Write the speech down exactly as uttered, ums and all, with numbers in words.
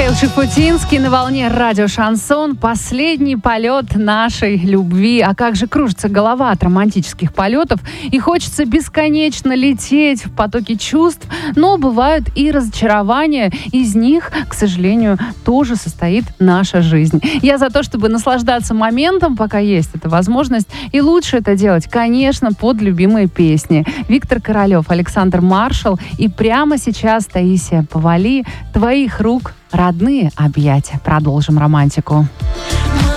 Михаил Шуфутинский на волне радио «Шансон». Последний полет нашей любви. А как же кружится голова от романтических полетов. И хочется бесконечно лететь в потоке чувств. Но бывают и разочарования. Из них, к сожалению, тоже состоит наша жизнь. Я за то, чтобы наслаждаться моментом, пока есть эта возможность. И лучше это делать, конечно, под любимые песни. Виктор Королев, Александр Маршал. И прямо сейчас Таисия Повалий. «Твоих рук родные объятия». Продолжим романтику.